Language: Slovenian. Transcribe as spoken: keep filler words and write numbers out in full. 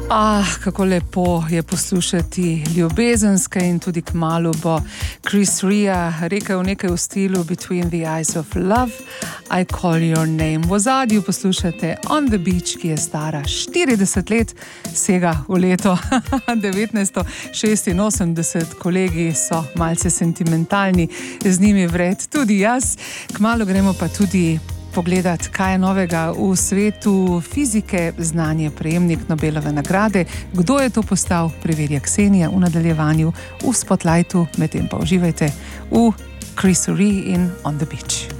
Ah, kako lepo je poslušati ljubezenske in tudi kmalu bo Chris Rea rekel nekaj v stilu Between the Eyes of Love, I Call Your Name. V ozadju poslušate On the Beach, ki je stara štirideset let, sega v leto devetnajststo šestinosemdeset. Kolegi so malce sentimentalni, z njimi vred tudi jaz. Kmalu gremo pa tudi pogledati, kaj je novega v svetu fizike, znanje prejemnik Nobelove nagrade. Kdo je to postal, preverja Ksenija v nadaljevanju v Spotlightu, medtem pa uživajte v Chrisu Rea in On the Beach.